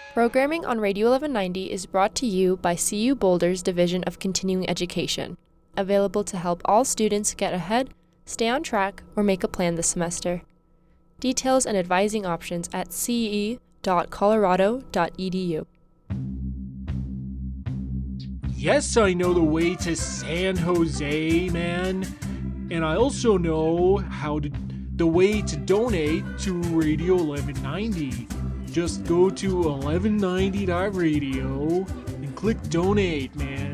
Programming on Radio 1190 is brought to you by CU Boulder's Division of Continuing Education, available to help all students get ahead, stay on track, or make a plan this semester. Details and advising options at ce.colorado.edu. Yes, I know the way to San Jose, man. And I also know the way to donate to Radio 1190. Just go to 1190.radio and click donate, man.